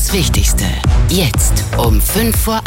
Das Wichtigste, jetzt um 7:55.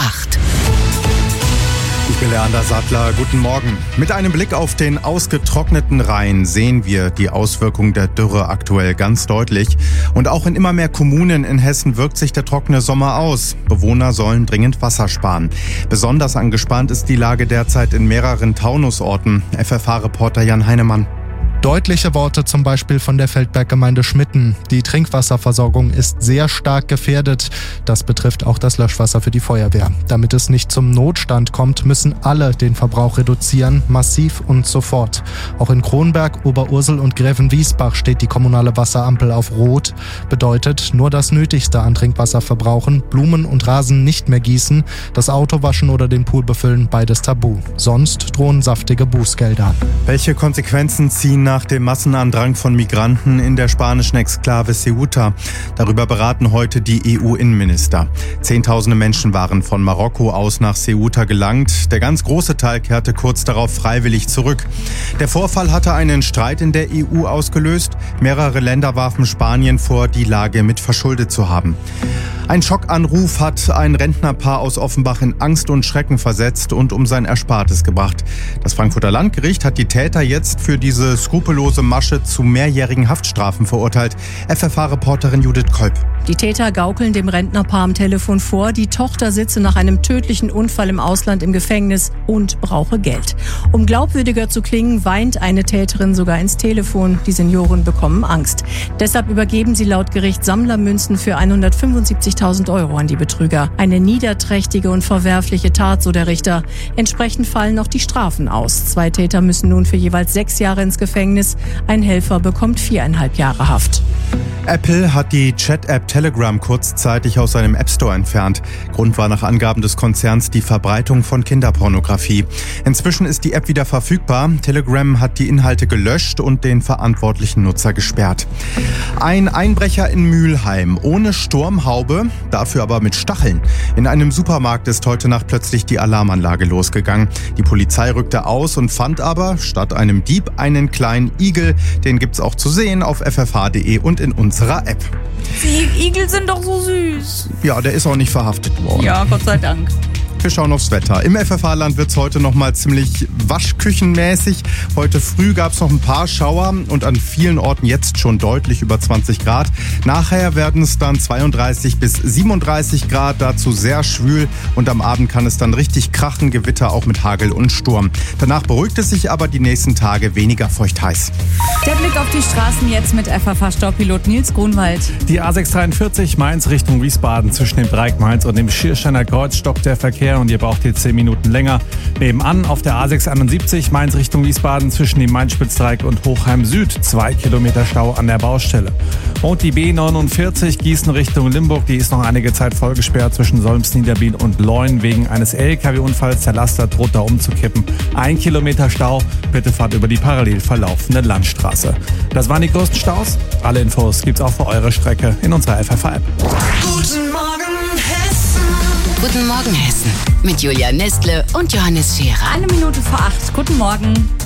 Ich bin Leander Sattler, guten Morgen. Mit einem Blick auf den ausgetrockneten Rhein sehen wir die Auswirkungen der Dürre aktuell ganz deutlich. Und auch in immer mehr Kommunen in Hessen wirkt sich der trockene Sommer aus. Bewohner sollen dringend Wasser sparen. Besonders angespannt ist die Lage derzeit in mehreren Taunusorten. FFH-Reporter Jan Heinemann. Deutliche Worte zum Beispiel von der Feldberg-Gemeinde Schmitten. Die Trinkwasserversorgung ist sehr stark gefährdet. Das betrifft auch das Löschwasser für die Feuerwehr. Damit es nicht zum Notstand kommt, müssen alle den Verbrauch reduzieren, massiv und sofort. Auch in Kronberg, Oberursel und Gräfenwiesbach steht die kommunale Wasserampel auf Rot. Bedeutet, nur das Nötigste an Trinkwasser verbrauchen, Blumen und Rasen nicht mehr gießen, das Auto waschen oder den Pool befüllen, beides tabu. Sonst drohen saftige Bußgelder. Welche Konsequenzen ziehen nach dem Massenandrang von Migranten in der spanischen Exklave Ceuta? Darüber beraten heute die EU-Innenminister. Zehntausende Menschen waren von Marokko aus nach Ceuta gelangt. Der ganz große Teil kehrte kurz darauf freiwillig zurück. Der Vorfall hatte einen Streit in der EU ausgelöst. Mehrere Länder warfen Spanien vor, die Lage mit verschuldet zu haben. Ein Schockanruf hat ein Rentnerpaar aus Offenbach in Angst und Schrecken versetzt und um sein Erspartes gebracht. Das Frankfurter Landgericht hat die Täter jetzt für diese skrupellose Masche zu mehrjährigen Haftstrafen verurteilt. FFH-Reporterin Judith Kolb. Die Täter gaukeln dem Rentnerpaar am Telefon vor, die Tochter sitze nach einem tödlichen Unfall im Ausland im Gefängnis und brauche Geld. Um glaubwürdiger zu klingen, weint eine Täterin sogar ins Telefon. Die Senioren bekommen Angst. Deshalb übergeben sie laut Gericht Sammlermünzen für 175.000 € an die Betrüger. Eine niederträchtige und verwerfliche Tat, so der Richter. Entsprechend fallen noch die Strafen aus. 2 Täter müssen nun für jeweils 6 Jahre ins Gefängnis. Ein Helfer bekommt 4,5 Jahre Haft. Apple hat die Chat-App Telegram kurzzeitig aus seinem App Store entfernt. Grund war nach Angaben des Konzerns die Verbreitung von Kinderpornografie. Inzwischen ist die App wieder verfügbar. Telegram hat die Inhalte gelöscht und den verantwortlichen Nutzer gesperrt. Ein Einbrecher in Mülheim ohne Sturmhaube, dafür aber mit Stacheln. In einem Supermarkt ist heute Nacht plötzlich die Alarmanlage losgegangen. Die Polizei rückte aus und fand aber statt einem Dieb einen kleinen Igel. Den gibt's auch zu sehen auf ffh.de und in unserer App. Die Igel sind doch so süß. Ja, der ist auch nicht verhaftet worden. Ja, Gott sei Dank. Wir schauen aufs Wetter. Im FFH-Land wird es heute noch mal ziemlich waschküchenmäßig. Heute früh gab es noch ein paar Schauer und an vielen Orten jetzt schon deutlich über 20 Grad. Nachher werden es dann 32 bis 37 Grad, dazu sehr schwül. Und am Abend kann es dann richtig krachen, Gewitter auch mit Hagel und Sturm. Danach beruhigt es sich aber die nächsten Tage weniger feucht heiß. Der Blick auf die Straßen jetzt mit FFH-Staupilot Nils Grunwald. Die A643 Mainz Richtung Wiesbaden zwischen dem Dreieck Mainz und dem Schiersteiner Kreuz stockt der Verkehr und ihr braucht hier 10 Minuten länger. Nebenan auf der A671 Mainz Richtung Wiesbaden zwischen dem Main-Spitz-Dreieck und Hochheim Süd 2 Kilometer Stau an der Baustelle. Und die B49 Gießen Richtung Limburg, die ist noch einige Zeit vollgesperrt zwischen Solms, Niederbiel und Leun wegen eines LKW-Unfalls. Der Laster droht da umzukippen. 1 Kilometer Stau, bitte fahrt über die parallel verlaufende Landstraße. Das waren die größten Staus. Alle Infos gibt's auch für eure Strecke in unserer FFH-App. Guten Morgen Hessen. Guten Morgen Hessen mit Julia Nestle und Johannes Scherer. 1 Minute vor 8. Guten Morgen.